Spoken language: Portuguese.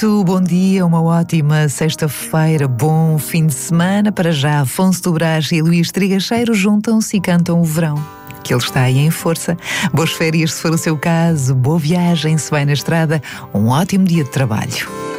Muito bom dia, uma ótima sexta-feira, bom fim de semana. Para já, Afonso do Brás e Luís Trigacheiro juntam-se e cantam o verão, que ele está aí em força. Boas férias se for o seu caso, boa viagem se vai na estrada, um ótimo dia de trabalho.